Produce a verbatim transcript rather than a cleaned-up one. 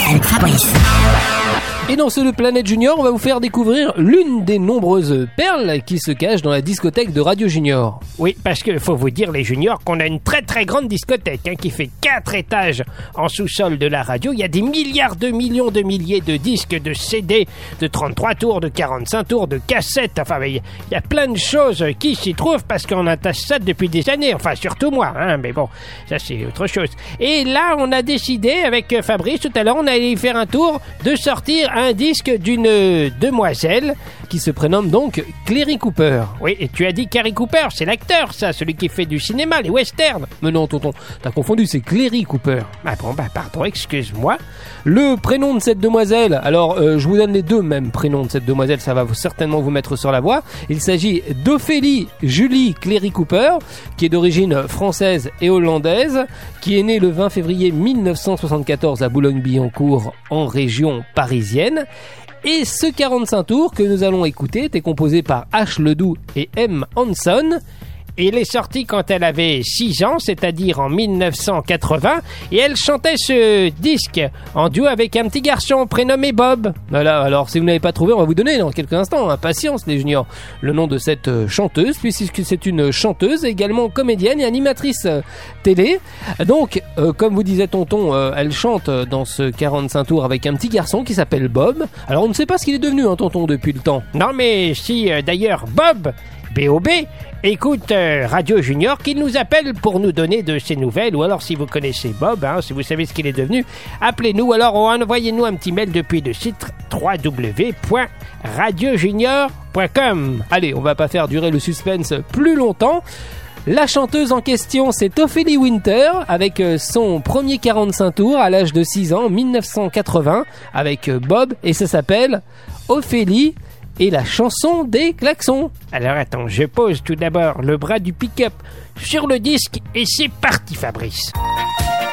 avec Fabrice. Et dans ce Planète Junior, on va vous faire découvrir l'une des nombreuses perles qui se cachent dans la discothèque de Radio Junior. Oui, parce qu'il faut vous dire, les juniors, qu'on a une très très grande discothèque hein, qui fait quatre étages en sous-sol de la radio. Il y a des milliards de millions de milliers de disques, de C D, de trente-trois tours, de quarante-cinq tours, de cassettes. Enfin, il y a plein de choses qui s'y trouvent parce qu'on attache ça depuis des années. Enfin, surtout moi, hein, mais bon, ça c'est autre chose. Et là, on a décidé avec Fabrice, tout à l'heure, on allait faire un tour de sortir un disque d'une demoiselle qui se prénomme donc Cléry Cooper. Oui, et tu as dit Cary Cooper, c'est l'acteur, ça, celui qui fait du cinéma, les westerns. Mais non, tonton, t'as confondu, c'est Cléry Cooper. Ah bon, bah pardon, excuse-moi. Le prénom de cette demoiselle, alors euh, je vous donne les deux mêmes prénoms de cette demoiselle, ça va vous, certainement vous mettre sur la voie. Il s'agit d'Ophélie Julie Cléry Cooper, qui est d'origine française et hollandaise, qui est née le vingt février mille neuf cent soixante-quatorze à Boulogne-Billancourt, en région parisienne. Et ce quarante-cinq tours que nous allons écouter était composé par H. Ledoux et M. Hanson. Il est sorti quand elle avait six ans, c'est-à-dire en mille neuf cent quatre-vingts, et elle chantait ce disque en duo avec un petit garçon prénommé Bob. Voilà, alors si vous n'avez pas trouvé, on va vous donner dans quelques instants, hein, patience les juniors, le nom de cette chanteuse, puisque c'est une chanteuse, également comédienne et animatrice télé. Donc, euh, comme vous disait tonton, euh, elle chante dans ce quarante-cinq tours avec un petit garçon qui s'appelle Bob. Alors on ne sait pas ce qu'il est devenu, hein, tonton, depuis le temps. Non mais si, euh, d'ailleurs, Bob, B O B, écoute euh, Radio Junior qui nous appelle pour nous donner de ses nouvelles, ou alors si vous connaissez Bob, hein, si vous savez ce qu'il est devenu, appelez-nous, alors envoyez-nous un petit mail depuis le site w w w point radio junior point com. Allez, on va pas faire durer le suspense plus longtemps. La chanteuse en question, c'est Ophélie Winter, avec son premier quarante-cinq tours à l'âge de six ans, en mille neuf cent quatre-vingts, avec Bob, et ça s'appelle Ophélie et la chanson des klaxons. Alors attends, je pose tout d'abord le bras du pick-up sur le disque et c'est parti Fabrice.